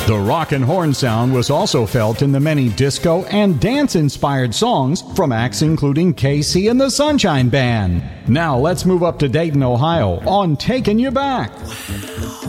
The rock and horn sound was also felt in the many disco and dance-inspired songs from acts including KC and the Sunshine Band. Now let's move up to Dayton, Ohio on Taking You Back.